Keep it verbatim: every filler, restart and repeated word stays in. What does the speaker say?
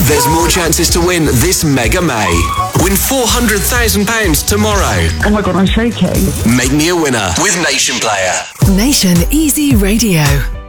There's more chances to win this Mega May. Win four hundred thousand pounds tomorrow. Oh my God, I'm shaking. Make me a winner with Nation Player. Nation Easy Radio.